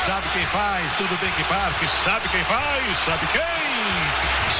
Sabe quem faz, tudo bem que Parque. Sabe quem faz, sabe quem?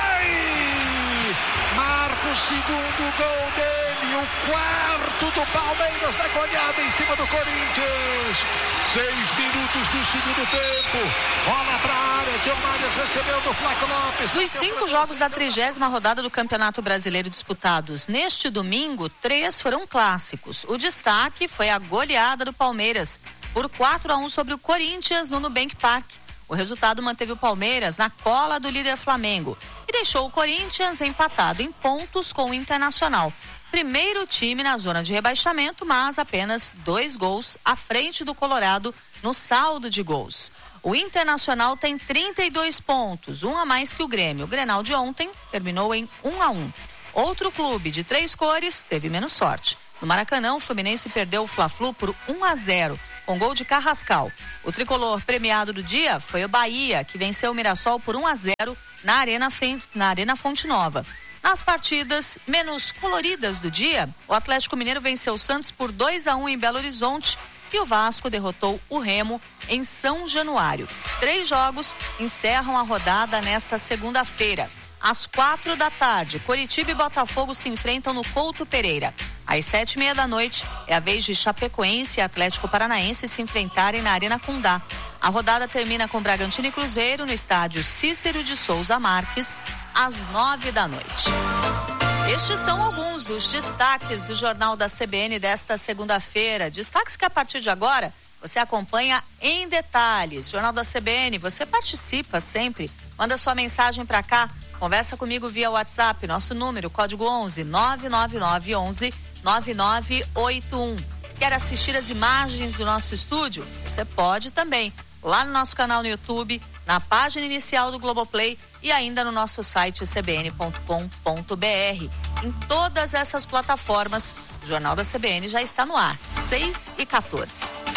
Giai! Marca o segundo gol dele, o quarto do Palmeiras na goleada em cima do Corinthians. 6 minutos do segundo tempo. Bola pra área, Diomárias recebeu do Flaco Lopes. Dos 5 jogos da 30ª rodada do Campeonato Brasileiro disputados neste domingo, 3 foram clássicos. O destaque foi a goleada do Palmeiras por 4-1 sobre o Corinthians no Nubank Park. O resultado manteve o Palmeiras na cola do líder Flamengo e deixou o Corinthians empatado em pontos com o Internacional. Primeiro time na zona de rebaixamento, mas apenas 2 gols à frente do Colorado no saldo de gols. O Internacional tem 32 pontos, 1 a mais que o Grêmio. O Grenal de ontem terminou em 1-1. Outro clube de 3 cores teve menos sorte. No Maracanã, o Fluminense perdeu o Fla-Flu por 1-0, com gol de Carrascal. O tricolor premiado do dia foi o Bahia, que venceu o Mirassol por 1-0 na Arena Fonte Nova. Nas partidas menos coloridas do dia, o Atlético Mineiro venceu o Santos por 2-1 em Belo Horizonte e o Vasco derrotou o Remo em São Januário. 3 jogos encerram a rodada nesta segunda-feira. Às 4 da tarde, Coritiba e Botafogo se enfrentam no Couto Pereira. Às 7:30 da noite, é a vez de Chapecoense e Atlético Paranaense se enfrentarem na Arena Condá. A rodada termina com Bragantino e Cruzeiro no estádio Cícero de Souza Marques, às 9 da noite. Estes são alguns dos destaques do Jornal da CBN desta segunda-feira. Destaques que a partir de agora você acompanha em detalhes. Jornal da CBN, você participa sempre. Manda sua mensagem para cá. Conversa comigo via WhatsApp, nosso número, código 11 999 11 9981. Quer assistir as imagens do nosso estúdio? Você pode também, lá no nosso canal no YouTube, na página inicial do Globoplay e ainda no nosso site cbn.com.br. Em todas essas plataformas, o Jornal da CBN já está no ar, 6h14.